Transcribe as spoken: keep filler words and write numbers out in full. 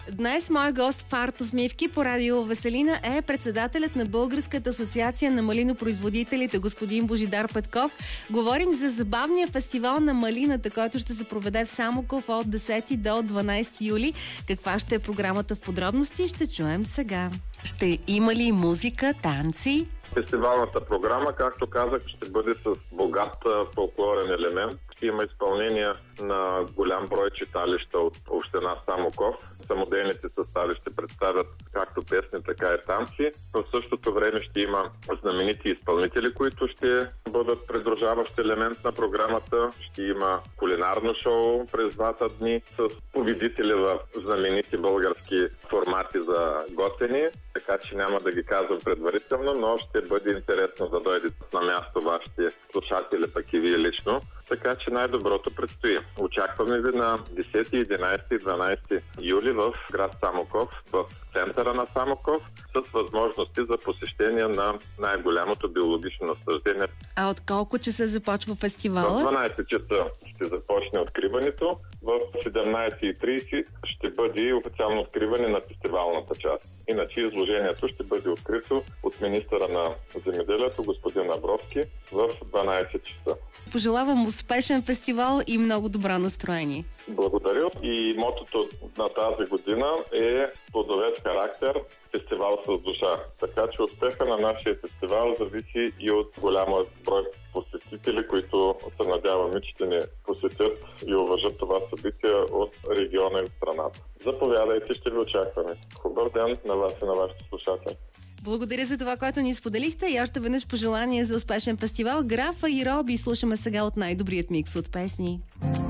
Днес мой гост в Арто Смивки по радио Веселина е председателят на Българската асоциация на малинопроизводителите, господин Божидар Петков. Говорим за забавния фестивал на малината, който ще се проведе в Самоков от десети до дванадесети юли. Каква ще е програмата в подробности, ще чуем сега. Ще има ли музика, танци? Фестивалната програма, както казах, ще бъде с богат фолклорен елемент. Ще има изпълнение на голям брой читалища от община Самоков. Самодейните състави ще представят както песни, така и танци. В същото време ще има знаменити изпълнители, които ще бъдат придружаващ елемент на програмата. Ще има кулинарно шоу през двата дни с победители в знаменити български формати за готвени. Така че няма да ги казвам предварително, но ще бъде интересно да дойдете на място вашите слушатели, пък и вие лично. Така че най-доброто предстои. Очакваме ви на десети, единадесети и дванадесети юли в град Самоков, в центъра на Самоков, с възможности за посещение на най-голямото биологично насаждение. А от колко часа започва фестивала? В дванадесет часа ще започне откриването. В седемнадесет и тридесет ще бъде официално откриване на фестивалната част. Иначе изложението ще бъде открито от министъра на земеделието, господин Абровски, в дванадесет часа. Пожелавам успешен фестивал и много добро настроение. Благодаря. И мотото на тази година е плодове с характер, фестивал с душа. Така че успеха на нашия фестивал зависи и от голяма брой посетители, които се надяваме, че ще ни посетят и уважат това събитие от региона и страната. Заповядайте, ще ви очакваме. Хубав ден на вас и на вашите слушатели. Благодаря за това, което ни споделихте и още веднъж пожелание за успешен фестивал. Графа и Роби слушаме сега от най-добрият микс от песни.